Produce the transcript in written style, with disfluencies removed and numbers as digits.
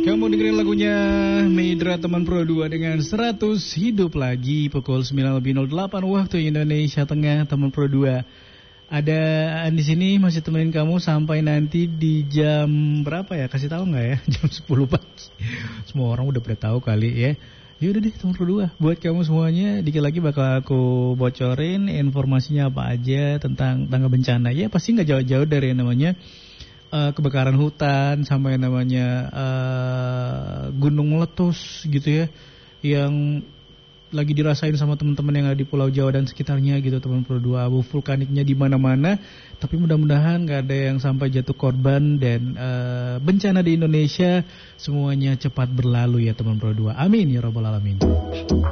Kamu dengerin lagunya Medra Teman Pro 2 dengan 100 hidup lagi pukul 9.08 waktu Indonesia Tengah. Teman Pro 2 ada di sini masih temenin kamu sampai nanti di jam berapa ya? Kasih tahu nggak ya? Jam 10 pagi. Semua orang udah pada tahu kali ya. Yaudah deh Teman Pro 2 buat kamu semuanya. Dikit lagi bakal aku bocorin informasinya apa aja tentang tangga bencana. Ya pasti nggak jauh-jauh dari yang namanya kebakaran hutan sampai namanya gunung meletus gitu ya, yang lagi dirasain sama teman-teman yang ada di Pulau Jawa dan sekitarnya gitu teman Pro 2. Abu vulkaniknya di mana-mana, tapi mudah-mudahan nggak ada yang sampai jatuh korban dan bencana di Indonesia semuanya cepat berlalu ya teman Pro 2. Amin ya robbal alamin.